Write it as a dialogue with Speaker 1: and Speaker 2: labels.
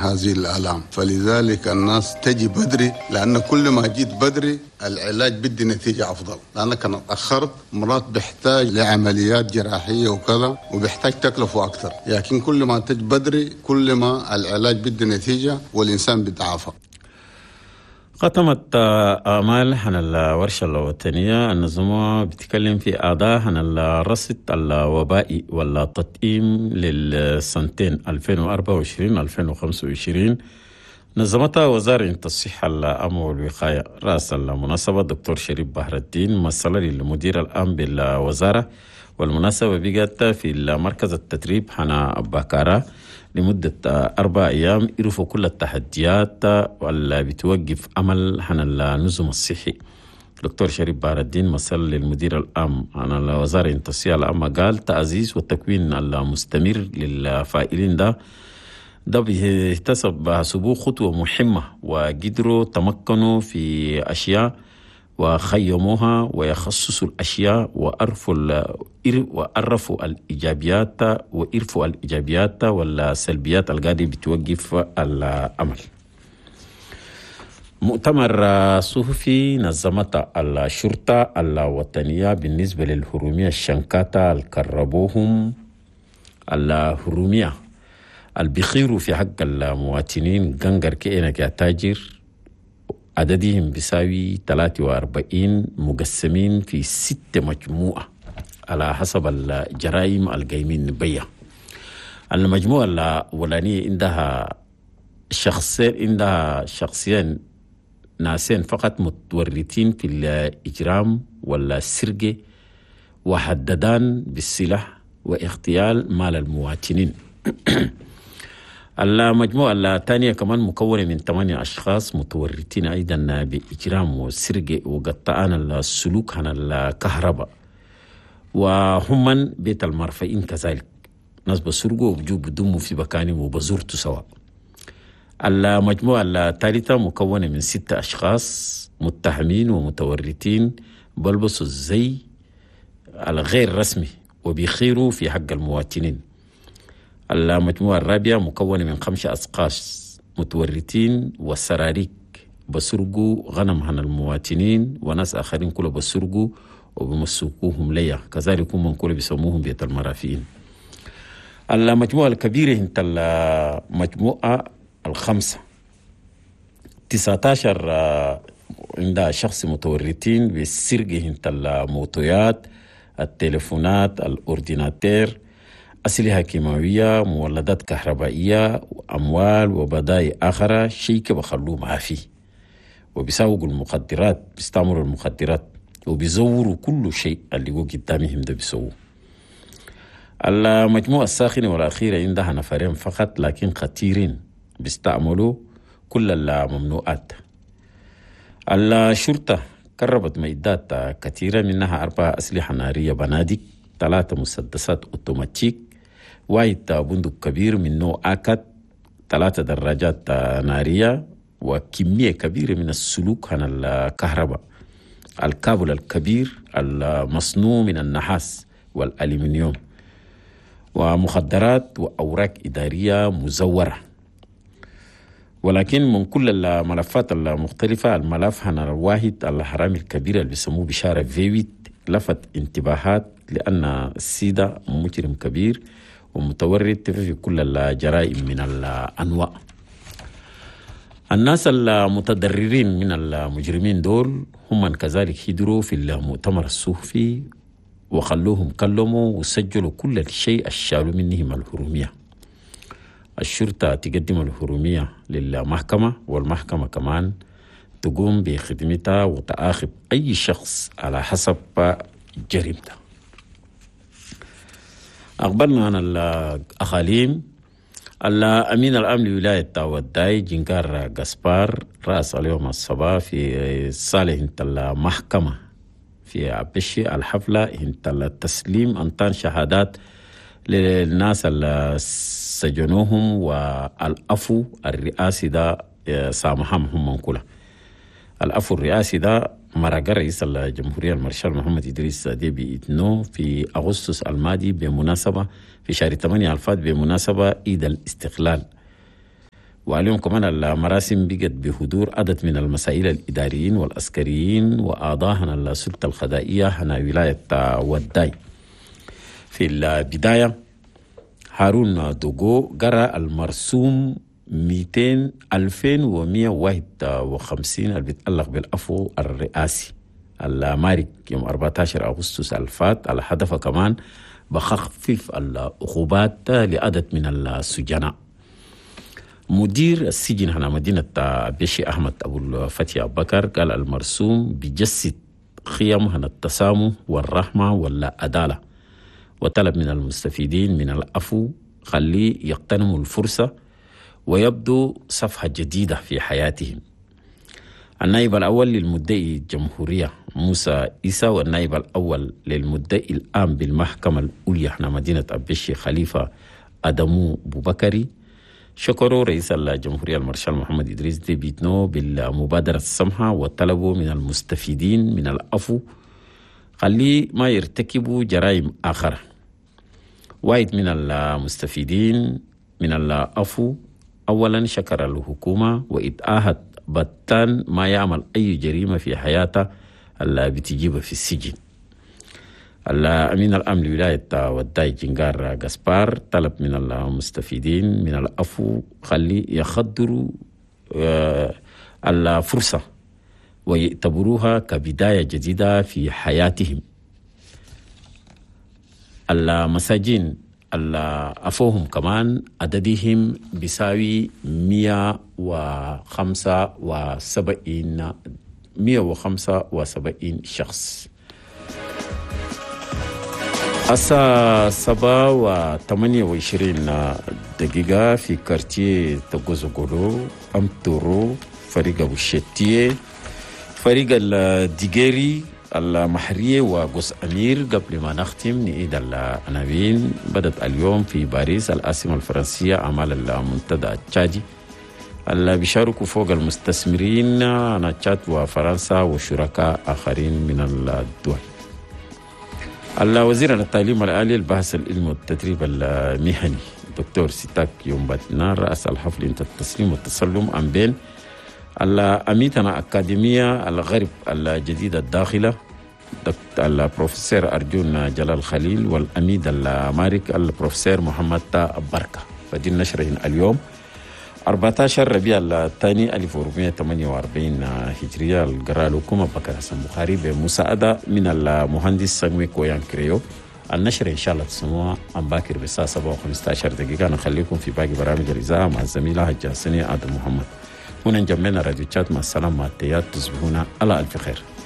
Speaker 1: هذه الآلام. فلذلك الناس تجي بدري، لأن كل ما جيت بدري العلاج بدي نتيجة أفضل، لأنك أنا اتأخرت مرات بيحتاج لعمليات جراحية وكذا وبيحتاج تكلفة أكثر، لكن كل ما تجي بدري كل ما العلاج بدي نتيجة والإنسان بيتعافى.
Speaker 2: ختمت آمال عن الورشة الوطنية النظمة بتتكلم في أعضاء عن الرصد الوبائي والتطعيم للسنتين 2024-2025 نظمتها وزارة الصحة العامة والوقاية. رأس المناسبة الدكتور شريف بحر الدين ممثلا للمدير العام بالوزارة، والمناسبة بقت في مركز التدريب حنا بكارة لمدة 4 أيام يعرفوا كل التحديات واللي بتوقف عمل عن النظم الصحي. دكتور شريف بحر الدين ممثل للمدير العام عن وزارة الصحة العامة قال تعزيز والتكوين المستمر للفائلين ده بيحتسبوه خطوة مهمة، وقدروا تمكنوا في أشياء وخيموها ويخصصوا الأشياء وعرفوا الإيجابيات وإرفوا الإيجابيات والسلبيات القاعدة بتوقف العمل. مؤتمر صحفي نظمت الشرطة الوطنية بالنسبة للهرومية الشنكاتا الكربوهم الهرومية البخيروا في حق المواطنين قنقر كأنك يا تاجر، عددهم بيساوي 43 مقسمين في 6 مجموعة على حسب الجرائم القايمين بيها. المجموعة الأولانية عندها شخصين ناسين فقط متورطين في الإجرام والسرقة وحددان بالسلاح واغتيال مال المواطنين. المجموعة الثانية كمان مكونة من 8 أشخاص متورطين أيضا بإجرام وسرقة وقطعان السلوك عن الكهرباء، وهم بيت المرفئين كذلك، ناس بسرقوا وبجوا بدموا في بكانهم وبزورتوا سوا. المجموعة الثالثة مكونة من 6 أشخاص متهمين ومتورطين بلبسوا الزي الغير رسمي وبيخيروا في حق المواطنين. المجموعة الرابعة مكونة من 5 أشخاص متورطين والسراريك بسرقوا غنم عن المواطنين، وناس آخرين كله بسرقوا وبمسكوهم ليا، كذلك هم كله بيسموهم بيت المرافئين. المجموعة الكبيرة انت المجموعة 5 19 عندها شخص متورطين بالسرقة انت الموتويات، التليفونات، الأورديناتير، أسلحة كيماوية، مولدات كهربائية، أموال وبضائع آخرى، شيء بخلوه ما فيه، وبيساوقوا المخدرات، بيستعملوا المخدرات وبيزوروا كل شيء اللي هو قدامهم ده بيسووه. المجموعة الساخنة والأخيرة عندها نفرين فقط لكن خطيرين بيستعملوا كل الممنوعات. الشرطة قربت معدات كثيرة، منها 4 أسلحة نارية بنادق، 3 مسدسات أوتوماتيك، 1 بندق كبير من نوع آكت، 3 دراجات نارية، وكمية كبيرة من السلوك عن الكهرباء، الكابل الكبير المصنوع من النحاس والألمنيوم، ومخدرات وأوراق إدارية مزورة. ولكن من كل الملفات المختلفة، الملف عن الواحد الحرامي الكبير اللي بيسموه بشارة فيويت لفت انتباهات، لأن السيدة مجرم كبير ومتورط في كل الجرائم من الأنواع. الناس المتضررين من المجرمين دول هم كذلك هدروا في المؤتمر الصحفي وخلوهم كلموا وسجلوا كل شيء الشالوا منهم الهرومية. الشرطة تقدم الهرومية للمحكمة، والمحكمة كمان تقوم بخدمتها وتعاقب أي شخص على حسب جريمته. أخبرنا عن الأقاليم. الأمين العام لولاية وداي جنكار غاسبار رأس اليوم الصباح في صالح المحكمة في عبشي الحفلة التسليم أنطان شهادات للناس اللي سجنوهم والأفو الرئاسي ده سامحهم هم كله. الأفو الرئاسي ده مرق رئيس الجمهورية المارشال محمد إدريس ديبي إتنو في أغسطس الماضي بمناسبة في شهر 8 الفات بمناسبة عيد الاستقلال، وعليهم كمان المراسم بقت بحضور عدد من المسائل الإداريين والعسكريين وأعضاء السلطة الخدائية هنا ولاية وداي. في البداية هارون دوغو قرأ المرسوم 2151 اللي بيتعلق بالعفو الرئاسي المارك يوم 14 أغسطس الفات، على هدفه كمان بخفف العقوبات لعدد من السجناء. مدير السجن هنا مدينة بشي أحمد أبو الفتي أبو بكر قال المرسوم بجسد قيم هنا التسامح والرحمة والعدالة، وطلب من المستفيدين من العفو خليه يغتنموا الفرصة ويبدو صفحة جديدة في حياتهم. النائب الأول للمدعي الجمهورية موسى إيسا والنائب الأول للمدعي العام بالمحكمة الأولى هنا مدينة أبشي خليفة أدمو بوبكري شكروا رئيس الجمهورية المارشال محمد إدريس ديبيتنو بالمبادرة السمحة وطلبوا من المستفيدين من العفو خلي ما يرتكبوا جرائم آخر. واحد من المستفيدين من العفو أولا شكر الحكومة وإتآهت بطان ما يعمل أي جريمة في حياته اللي بتجيبه في السجن. الأمين العام لولاية وداي جنجار غاسبار طلب من المستفيدين من العفو خلي يخضروا الفرصة ويعتبروها كبداية جديدة في حياتهم. المساجين عفوهم كمان عددهم بيساوي 175 شخص. الساعة 7:28 دقيقة في كارتيه تغوزوغولو أمتورو فريق أبو الشتية فريق الديجيري المحرية وقوس أمير. قبل ما نختم نعيد العناوين. بدأت اليوم في باريس العاصمة الفرنسية أعمال المنتدى التشادي اللي بيشاركوا فوق المستثمرين تشاد وفرنسا وشركاء آخرين من الدول. وزير التعليم العالي البحث العلمي والتدريب المهني دكتور سيتاك يوم باتنا رأس الحفل التسليم والتسلم عن بين أميتنا أكاديمية الغرب الجديدة الداخلة البروفيسور أرجون جلال خليل والأميد المارك البروفيسور محمد بركة. فدي النشرة اليوم 14 ربيع الثاني 1448 هجرية. القراءة لكم بكر حسن بخاري بمساعدة من المهندس سمي كويان كريو. النشر إن شاء الله تسموها عن باكر بالساعة 7:15 دقيقة. نخليكم في باقي برامج الإذاعة مع الزميلة هجة سنية آدم محمد. هنا جمعنا راديو تشات. مع السلامة. تصبحون على ألف خير.